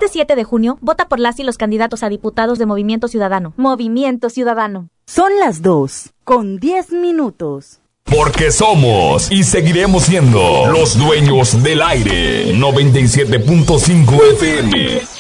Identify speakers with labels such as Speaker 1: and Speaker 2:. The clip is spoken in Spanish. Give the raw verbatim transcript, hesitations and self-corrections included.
Speaker 1: siete de junio, vota por las y los candidatos a diputados de Movimiento Ciudadano. Movimiento Ciudadano.
Speaker 2: Son las dos, con diez minutos.
Speaker 3: Porque somos y seguiremos siendo los dueños del aire. noventa y siete punto cinco F M.